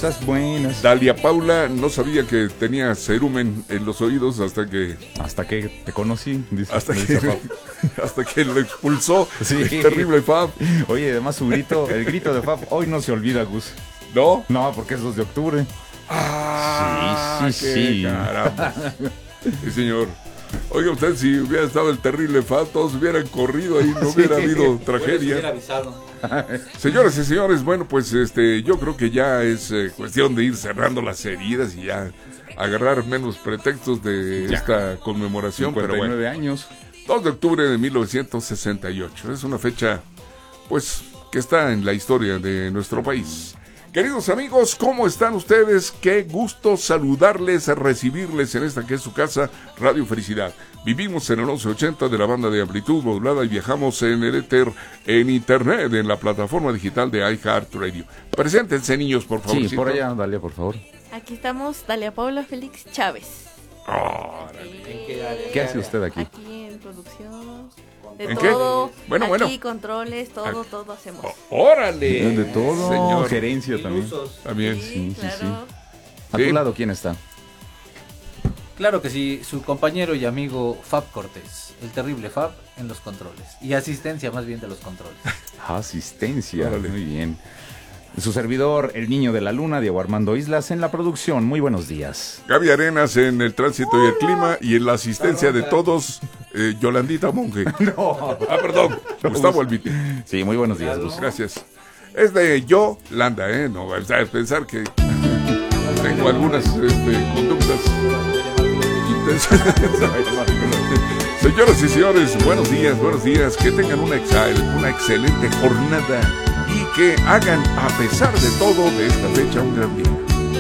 cosas buenas. Dalia Paula no sabía que tenía cerumen en los oídos hasta que te conocí, dice, hasta dice Fab. hasta que lo expulsó Sí. el terrible Fab. Oye, además su grito, el grito de Fab, hoy no se olvida, Gus. ¿No? No, porque es 2 de octubre. Sí. Caramba. Sí, señor. Oiga usted, si hubiera estado el terrible Fab, todos hubieran corrido ahí, no hubiera habido tragedia. Hubiera avisado. Señoras y señores, bueno, pues yo creo que ya es cuestión de ir cerrando las heridas y ya agarrar menos pretextos de esta conmemoración. 59 pero bueno, años. 2 de octubre de 1968. Es una fecha, pues, que está en la historia de nuestro país. Queridos amigos, ¿cómo están ustedes? Qué gusto saludarles, recibirles en esta que es su casa, Radio Felicidad. Vivimos en el 1180 de la banda de amplitud modulada y viajamos en el éter, en internet, en la plataforma digital de iHeartRadio. Preséntense, niños, por favor. Sí, por allá, Dalia, por favor. Aquí estamos, Dalia Paula Félix Chávez. ¿Qué hace usted aquí? Aquí en producción. De ¿En todo. qué? Bueno, aquí, bueno. controles, todo hacemos. ¡Órale! De todo, señor. gerencia también. También. Sí. A Sí. tu lado, ¿quién está? Claro que sí, su compañero y amigo Fab Cortés, el terrible Fab en los controles. Y asistencia más bien de los controles. Asistencia, Órale. muy bien. Su servidor, el niño de la luna, Diego Armando Islas, en la producción. Muy buenos días. Gaby Arenas en el tránsito y el clima y en la asistencia de todos, Yolandita Monge. No. Perdón, Gustavo Alvite. Sí, muy buenos días, Gus. Gracias. Es de Yolanda, no vas a pensar que tengo algunas conductas intensas. Señoras y señores, buenos días, que tengan una excelente jornada y que hagan, a pesar de todo, de esta fecha un gran día.